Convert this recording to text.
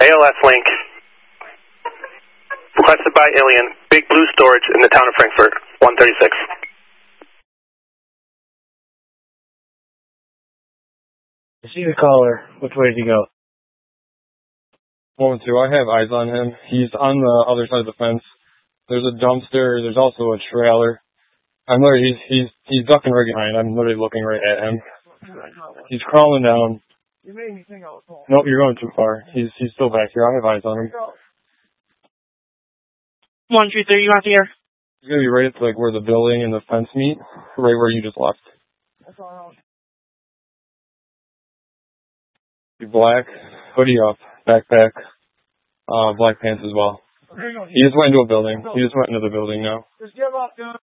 ALS link. Requested by Alien. Big Blue Storage in the town of Frankfurt. 136. I see the caller. Which way did he go? 1-2. I have eyes on him. He's on the other side of the fence. There's a dumpster. There's also a trailer. I'm literally, he's ducking right behind. I'm literally looking right at him. He's crawling down. You made me think I was home. Nope, you're going too far. He's still back here. I have eyes on him. 123, you out here? He's gonna be right at like where the building and the fence meet, right where you just left. That's all right. He's black, hoodie up, backpack, black pants as well. He just went into a building. He just went into the building now. Just give up, dude.